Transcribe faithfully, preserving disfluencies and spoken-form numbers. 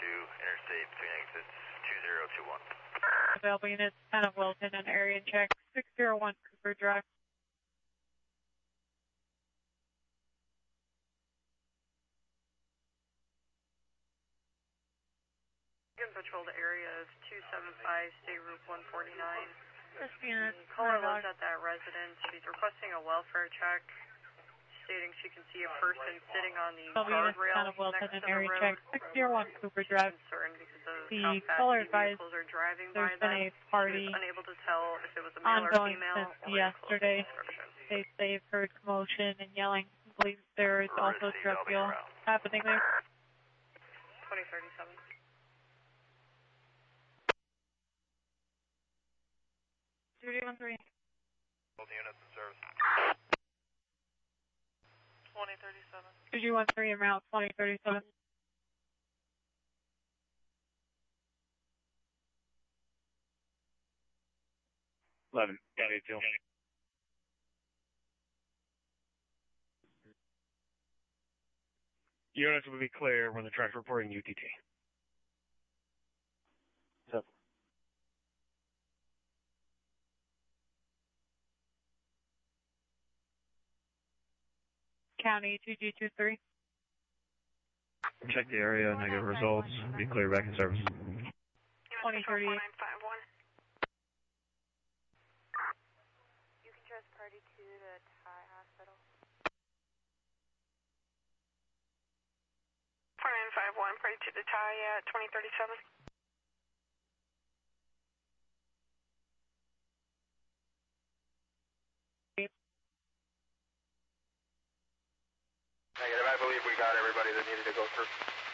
two, interstate between exits two zero two one. Available units, ten of Wilton and area check, six zero one Cooper Drive. Patrol the area of two seven five, State Route one forty-nine. This unit, The caller lives at that residence. She's requesting a welfare check, stating she can see a person sitting on the guardrail ten of Wilton next and to the area road. check, six zero one Cooper Drive. She's concerned because of The how fast caller these advised vehicles are driving by there's them. been a party She was unable to tell if it was a male or ongoing female. since or yesterday. They say they've heard commotion and yelling. Believes there is also a drug deal happening there. twenty thirty-seven. two one three. All the units in service. twenty thirty-seven. two one three, route twenty thirty-seven. eleven, got it, Jill. Units will be clear when the truck's reporting U T T. So. County two G two three. Check the area, negative results, be clear back in service. twenty thirty-eight. You can trust party to the Thai hospital. four nine five one, party to the Thai at twenty thirty-seven. Negative, I believe we got everybody that needed to go through.